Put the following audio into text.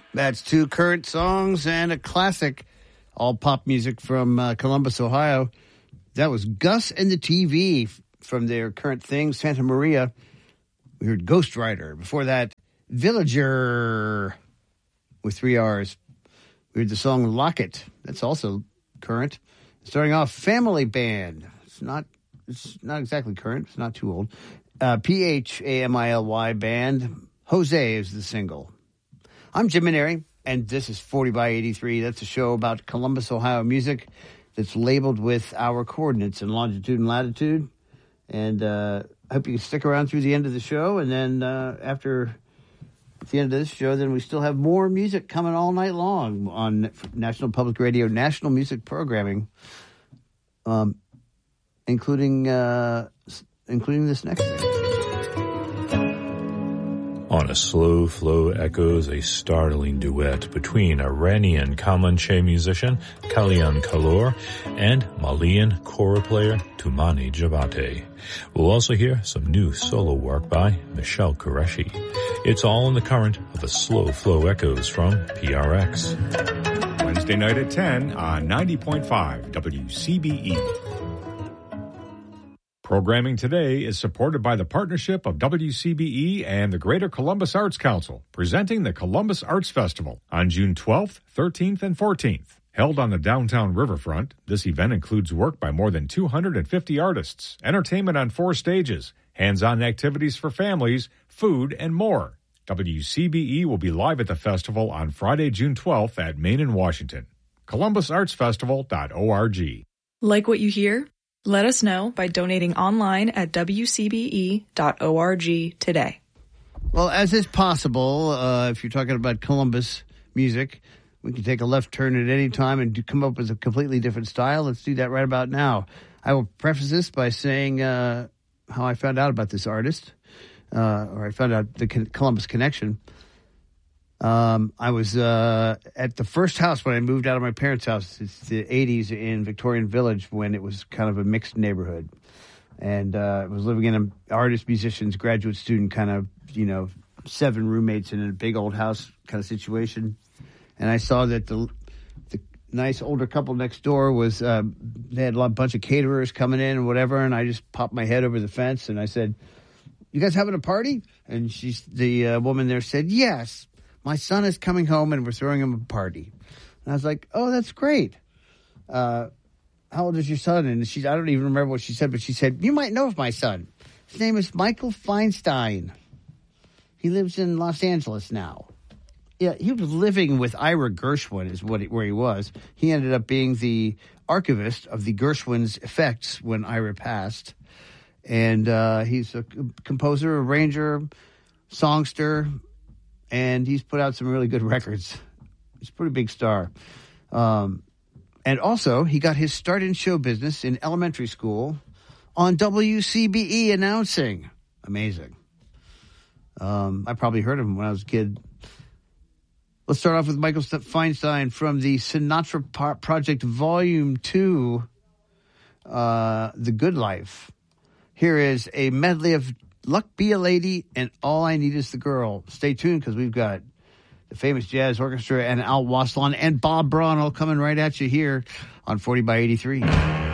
That's two current songs and a classic, all pop music from Columbus, Ohio. That was Gus and the TV from their current thing, Santa Maria. We heard Ghost Rider. Before that, Villager with 3 R's. We heard the song Lock It. That's also current. Starting off, Family Band. It's not exactly current. It's not too old. PHAMILY Band. Jose is the single. I'm Jim Maneri, and this is 40 by 83. That's a show about Columbus, Ohio music that's labeled with our coordinates in longitude and latitude. And I hope you can stick around through the end of the show. And then after the end of this show, then we still have more music coming all night long on National Public Radio, national music programming, including this next thing. On a slow flow echoes a startling duet between Iranian Kamanche musician Kalyan Kalor and Malian kora player Toumani Jabate. We'll also hear some new solo work by Michelle Qureshi. It's all in the current of a slow flow echoes from PRX. Wednesday night at 10 on 90.5 WCBE. Programming today is supported by the partnership of WCBE and the Greater Columbus Arts Council, presenting the Columbus Arts Festival on June 12th, 13th, and 14th. Held on the downtown riverfront, this event includes work by more than 250 artists, entertainment on 4 stages, hands-on activities for families, food, and more. WCBE will be live at the festival on Friday, June 12th at Main and Washington. ColumbusArtsFestival.org. Like what you hear? Let us know by donating online at WCBE.org today. Well, as is possible, if you're talking about Columbus music, we can take a left turn at any time and come up with a completely different style. Let's do that right about now. I will preface this by saying how I found out about this artist, or I found out the Columbus connection. I was at the first house when I moved out of my parents' house. It's the 80s in Victorian Village when it was kind of a mixed neighborhood. And I was living in an artist, musicians, graduate student kind of, 7 roommates in a big old house kind of situation. And I saw that the nice older couple next door was, they had a bunch of caterers coming in and whatever. And I just popped my head over the fence and I said, "You guys having a party?" And the woman there said, "Yes. My son is coming home and we're throwing him a party." And I was like, "Oh, that's great. How old is your son?" And I don't even remember what she said, but she said, "You might know of my son. His name is Michael Feinstein. He lives in Los Angeles now." Yeah, he was living with Ira Gershwin is where he was. He ended up being the archivist of the Gershwin's effects when Ira passed. And he's a composer, arranger, songster, and he's put out some really good records. He's a pretty big star. And also, he got his start in show business in elementary school on WCBE announcing. Amazing. I probably heard of him when I was a kid. Let's start off with Michael Feinstein from the Sinatra Project Volume 2, The Good Life. Here is a medley of Luck Be a Lady and All I Need Is the Girl. Stay tuned because we've got the famous jazz orchestra and Al Waslan and Bob Braun all coming right at you here on 40 by 83.